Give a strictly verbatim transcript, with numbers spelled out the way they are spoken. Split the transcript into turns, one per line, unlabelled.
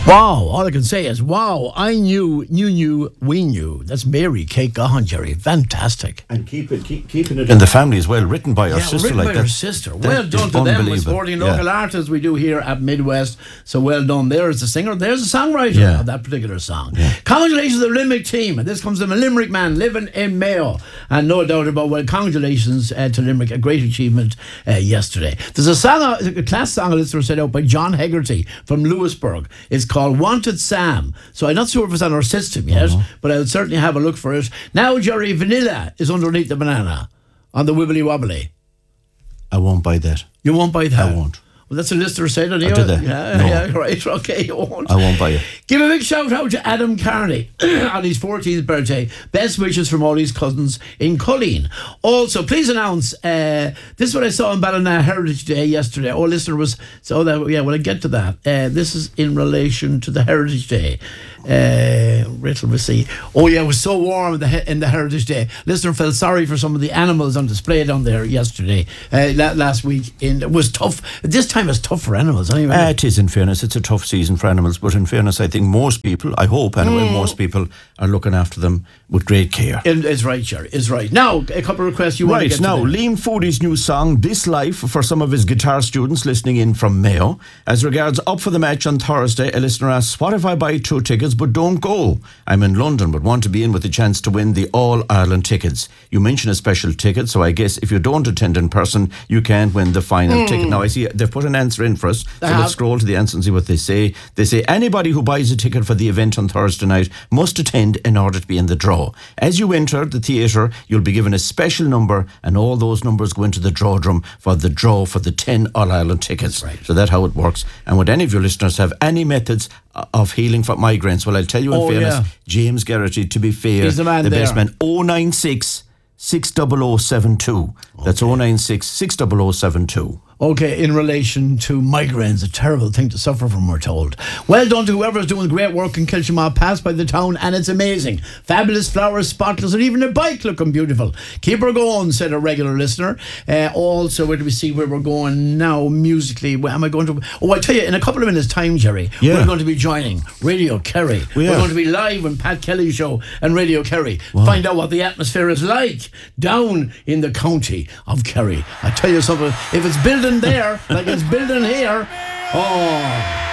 Wow, all I can say is, wow, I knew, knew, knew, we knew. That's Mary Kate Gahan, Jerry. Fantastic.
And keep it, keep, keeping it in the family as well, written by her
yeah,
sister.
written
like
by
that.
her sister. Well done to them. We're supporting local
yeah.
artists we do here at Midwest. So well done. There's the singer, there's the songwriter
yeah.
of that particular song.
Yeah.
Congratulations to the Limerick team. And this comes from a Limerick man living in Mayo. And no doubt about, well, congratulations uh, to Limerick. A great achievement uh, yesterday. There's a song, a class song a listener set out by John Hegarty from Lewisburg. It's called Wanted Sam. So I'm not sure if it's on our system yet, uh-huh. but I'll certainly have a look for it. Now, Jerry, vanilla is underneath the banana on the wibbly wobbly.
I won't buy that.
You won't buy that?
I won't.
Well, that's a listener said it.
I did that.
Yeah,
no.
yeah, right. Okay, you won't.
I won't buy it.
Give a big shout out to Adam Carney on his fourteenth birthday. Best wishes from all his cousins in Colleen. Also, please announce, uh, this is what I saw on Ballina Heritage Day yesterday. Oh, listener was, so that, yeah, well, I get to that. Uh, this is in relation to the Heritage Day. Uh, Riddle we see. Oh, yeah, it was so warm in the, in the Heritage Day. Listener felt sorry for some of the animals on display down there yesterday, uh, last week. In, it was tough. This time it's tough for animals, anyway.
Uh, it is, in fairness. It's a tough season for animals, but in fairness, I think most people, I hope anyway, mm. most people are looking after them with great care.
It, it's right, Jerry. It's right. Now, a couple of requests you
right,
want to get
now,
to
Liam Foodie's new song, This Life, for some of his guitar students listening in from Mayo. As regards Up for the Match on Thursday, a listener asks, what if I buy two tickets but don't go? I'm in London but want to be in with a chance to win the All-Ireland tickets. You mention a special ticket, so I guess if you don't attend in person, you can't win the final mm. ticket. Now, I see they've put an answer in for us, so
uh-huh.
let's scroll to the answer and see what they say. They say, anybody who buys a ticket for the event on Thursday night must attend in order to be in the draw. As you enter the theatre, you'll be given a special number, and all those numbers go into the draw drum for the draw for the ten All-Ireland tickets.
Right.
So that's how it works. And would any of your listeners have any methods of healing for migraines? Well, I'll tell you in
oh,
fairness,
yeah.
James Garrity, to be fair,
he's the, man
the
there.
best man. oh nine six, six double oh seven two. Okay. That's oh nine six, six double oh seven two.
Okay, in relation to migraines, a terrible thing to suffer from, we're told. Well done to whoever's doing great work in Kilshamall, passed by the town, and it's amazing. Fabulous flowers, spotless, and even a bike looking beautiful. Keep her going, said a regular listener. Uh, also, where do we see where we're going now musically? Where am I going to? Oh, I tell you, in a couple of minutes' time, Jerry,
yeah.
we're going to be joining Radio Kerry.
We
we're
are.
going to be live on Pat Kelly's show and Radio Kerry.
Wow.
Find out what the atmosphere is like down in the county of Kerry. I tell you something, if it's building there, like it's building here, oh...